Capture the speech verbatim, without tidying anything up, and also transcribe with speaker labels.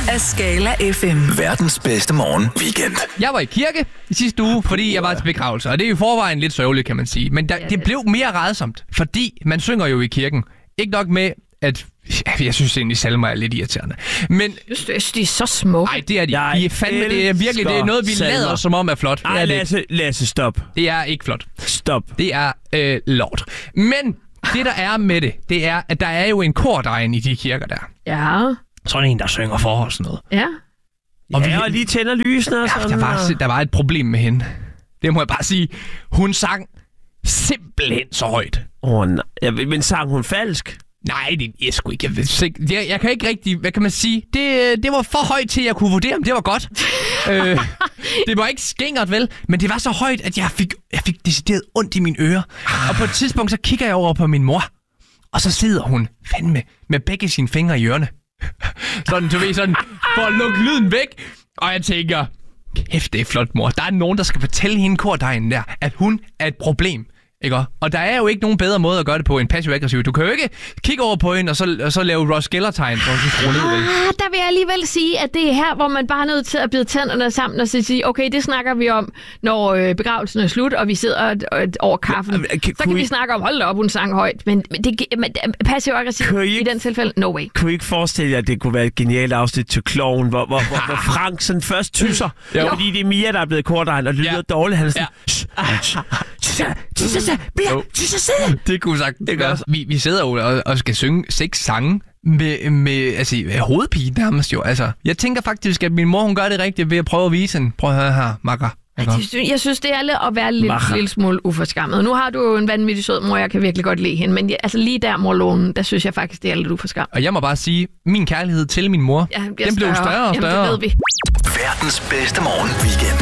Speaker 1: af Skala F M.
Speaker 2: Verdens bedste morgen weekend.
Speaker 3: Jeg var i kirke i sidste uge, fordi jeg var til begravelse, og det er jo i forvejen lidt sørgeligt, kan man sige. Men der, det blev mere rædsomt, fordi man synger jo i kirken. Ikke nok med, at jeg synes egentlig, salmer er lidt irriterende. Men
Speaker 4: jeg synes, de er så smukke.
Speaker 3: Nej, det er de. De er fandme, det er virkelig det er noget, vi salmer. lader som om er flot.
Speaker 5: Ej, Lasse, Lasse, stop.
Speaker 3: Det er ikke flot.
Speaker 5: Stop.
Speaker 3: Det er øh, lort. Men det, der er med det, det er, at der er jo en kordegn i de kirker der.
Speaker 4: Ja.
Speaker 3: Sådan en, der synger for og sådan noget.
Speaker 4: Ja.
Speaker 5: Og ja, vi, og lige tænder lysene og
Speaker 3: ja,
Speaker 5: sådan.
Speaker 3: Der var, der var et problem med hende. Det må jeg bare sige. Hun sang simpelthen så højt.
Speaker 5: Åh, oh, nej. Ja, men sang hun falsk?
Speaker 3: Nej, det er sgu ikke. Jeg, jeg, jeg kan ikke rigtig, hvad kan man sige? Det, det var for højt til, at jeg kunne vurdere, om det var godt. øh, det var ikke skingert, vel? Men det var så højt, at jeg fik, jeg fik decideret ondt i mine ører. Og på et tidspunkt, så kigger jeg over på min mor. Og så sidder hun fandme med begge sine fingre i ørerne. Sådan, du ved, sådan, for at lukke lyden væk. Og jeg tænker, kæft, det er flot, mor. Der er nogen, der skal fortælle hende kordegnen der, at hun er et problem. Ikke? Og der er jo ikke nogen bedre måde at gøre det på end passiv-aggressiv. Du kan jo ikke kigge over på hende og så, og så lave Ross Geller-tegn. Ah,
Speaker 4: der vil jeg alligevel sige, at det er her, hvor man bare er nødt til at bide tænderne sammen og så sige, okay, det snakker vi om, når øh, begravelsen er slut, og vi sidder et, et, over kaffen. Ja, kan, så kan I... vi snakke om, hold da op, hun sang højt. Men, men, det, men passiv-aggressiv i den tilfælde, no way.
Speaker 5: Kunne I ikke forestille jer, at det kunne være et genialt afsnit til Kloven, hvor, hvor, hvor, hvor Frank sådan først tysser, fordi det er Mia, der er blevet kortegn, og det lyder ja. dårligt. Han er sådan,
Speaker 3: ja. Det kunne sagt. Det gør. Vi, vi sidder jo og, og skal synge seks sange med, med altså, hovedpige nærmest jo. Altså, jeg tænker faktisk, at min mor hun gør det rigtigt ved at prøve at vise hende. Prøv at høre her, makker.
Speaker 4: Jeg synes, det er lidt at være lidt lille smule uforskammet. Nu har du jo en vanvittig sød mor, jeg kan virkelig godt lide hende, men altså lige der, morlonen, der synes jeg faktisk, det er lidt uforskammet.
Speaker 3: Og jeg må bare sige, min kærlighed til min mor, ja, den blev større og større.
Speaker 4: Jamen, det ved vi.
Speaker 2: Verdens bedste morgen weekend.